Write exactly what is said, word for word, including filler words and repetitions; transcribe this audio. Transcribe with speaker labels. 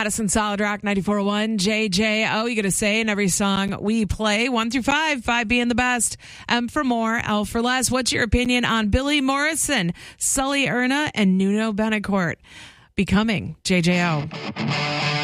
Speaker 1: Madison Solid Rock ninety-four point one, J J O. You got to say in every song we play, one through five, five being the best. M for more, L for less. What's your opinion on Billy Morrison, Sully Erna, and Nuno Betancourt? Becoming J J O.